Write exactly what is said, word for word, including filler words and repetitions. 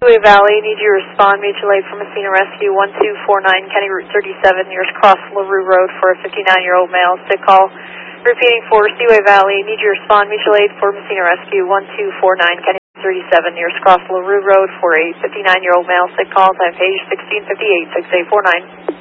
Seaway Valley, need you to respond mutual aid for Messina Rescue one two four nine, County Route thirty-seven, nearest cross LaRue Road for a fifty-nine-year-old male, sick call. Repeating for Seaway Valley, need you to respond mutual aid for Messina Rescue one two four nine, County Route thirty-seven, nearest cross LaRue Road for a fifty-nine-year-old male, sick call, time page sixteen fifty-eight, six eight four nine.